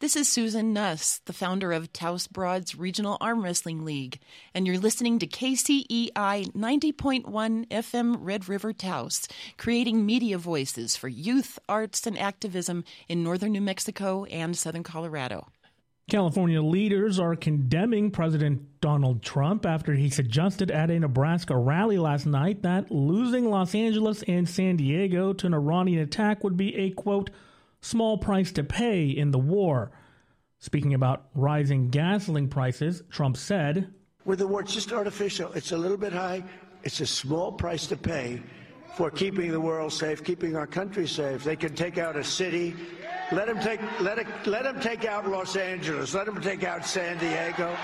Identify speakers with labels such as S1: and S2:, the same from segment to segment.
S1: This is Susan Nuss, the founder of Taos Broad's Regional Arm Wrestling League, and you're listening to KCEI 90.1 FM Red River Taos, creating media voices for youth, arts, and activism in northern New Mexico and southern Colorado.
S2: California leaders are condemning President Donald Trump after he suggested at a Nebraska rally last night that losing Los Angeles and San Diego to an Iranian attack would be a, quote, small price to pay in the war. Speaking about rising gasoline prices, Trump said,
S3: with the war, it's just artificial. It's a little bit high. It's a small price to pay for keeping the world safe, keeping our country safe. They can take out a city. Let them take out Los Angeles. Let them take out San Diego.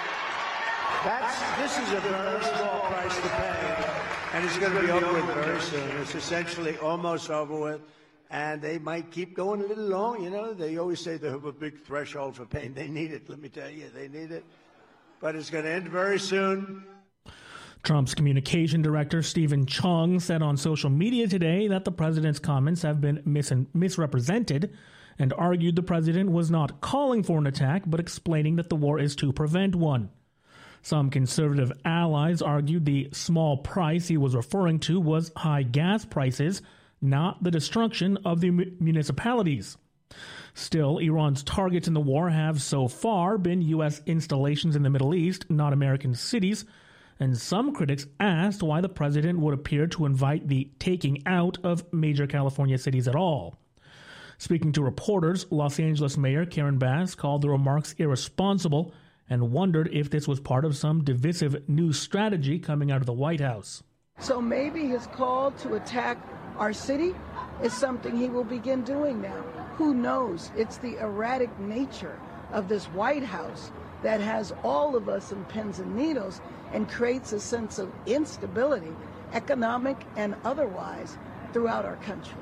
S3: This is a very small price to pay, and it's going to be over with very soon. It's essentially almost over with. And they might keep going a little long, you know. They always say they have a big threshold for pain. They need it, let me tell you, they need it. But it's going to end very soon.
S2: Trump's communication director, Stephen Chung, said on social media today that the president's comments have been misrepresented and argued the president was not calling for an attack, but explaining that the war is to prevent one. Some conservative allies argued the small price he was referring to was high gas prices, not the destruction of the municipalities. Still, Iran's targets in the war have so far been U.S. installations in the Middle East, not American cities, and some critics asked why the president would appear to invite the taking out of major California cities at all. Speaking to reporters, Los Angeles Mayor Karen Bass called the remarks irresponsible and wondered if this was part of some divisive new strategy coming out of the White House.
S4: So maybe his call to attack our city is something he will begin doing now. Who knows? It's the erratic nature of this White House that has all of us in pins and needles and creates a sense of instability, economic and otherwise, throughout our country.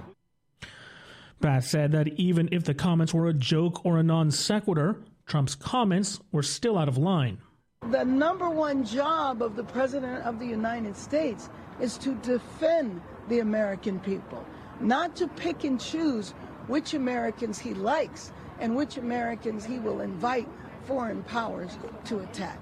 S2: Bass said that even if the comments were a joke or a non sequitur, Trump's comments were still out of line.
S4: The number one job of the President of the United States is to defend the American people, not to pick and choose which Americans he likes and which Americans he will invite foreign powers to attack.